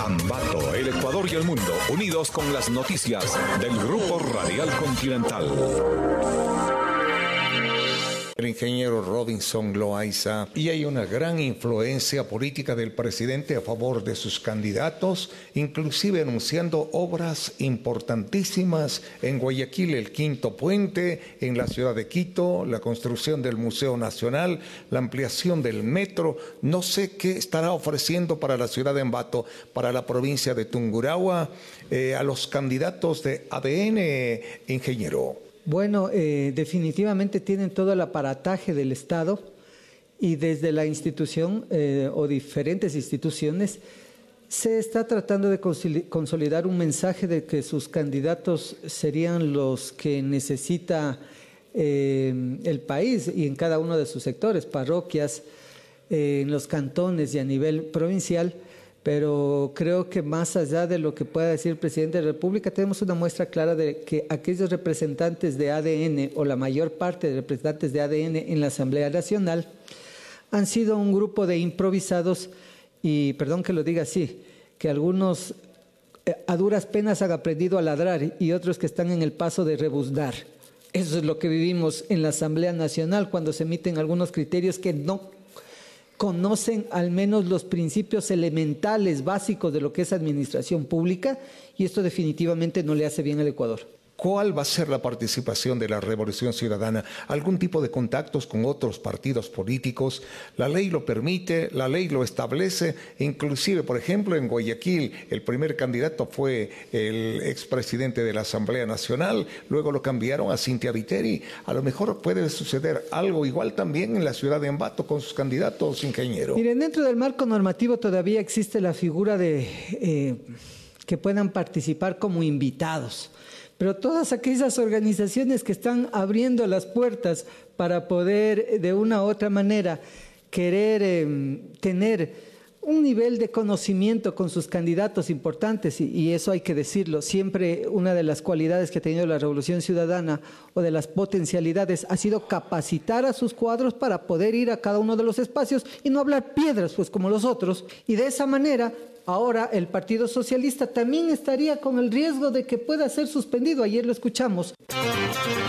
Ambato, el Ecuador y el mundo, unidos con las noticias del Grupo Radial Continental. El ingeniero Robinson Loaiza, y hay una gran influencia política del presidente a favor de sus candidatos, inclusive anunciando obras importantísimas en Guayaquil, el Quinto Puente, en la ciudad de Quito, la construcción del Museo Nacional, la ampliación del metro. No sé qué estará ofreciendo para la ciudad de Ambato, para la provincia de Tungurahua, a los candidatos de ADN, ingeniero. Bueno, definitivamente tienen todo el aparataje del Estado y desde la institución o diferentes instituciones se está tratando de consolidar un mensaje de que sus candidatos serían los que necesita el país y en cada uno de sus sectores, parroquias, en los cantones y a nivel provincial. Pero creo que más allá de lo que pueda decir el presidente de la República, tenemos una muestra clara de que aquellos representantes de ADN o la mayor parte de representantes de ADN en la Asamblea Nacional han sido un grupo de improvisados y, perdón que lo diga así, que algunos a duras penas han aprendido a ladrar y otros que están en el paso de rebuznar. Eso es lo que vivimos en la Asamblea Nacional cuando se emiten algunos criterios que no conocen al menos los principios elementales, básicos de lo que es administración pública, y esto definitivamente no le hace bien al Ecuador. ¿Cuál va a ser la participación de la Revolución Ciudadana? ¿Algún tipo de contactos con otros partidos políticos? La ley lo permite, la ley lo establece, inclusive, por ejemplo, en Guayaquil, el primer candidato fue el expresidente de la Asamblea Nacional, luego lo cambiaron a Cintia Viteri. A lo mejor puede suceder algo igual también en la ciudad de Ambato con sus candidatos, ingeniero. Miren, dentro del marco normativo todavía existe la figura de que puedan participar como invitados. Pero todas aquellas organizaciones que están abriendo las puertas para poder de una u otra manera querer tener un nivel de conocimiento con sus candidatos importantes, y eso hay que decirlo, siempre una de las cualidades que ha tenido la Revolución Ciudadana o de las potencialidades ha sido capacitar a sus cuadros para poder ir a cada uno de los espacios y no hablar piedras pues como los otros, y de esa manera ahora el Partido Socialista también estaría con el riesgo de que pueda ser suspendido. Ayer lo escuchamos.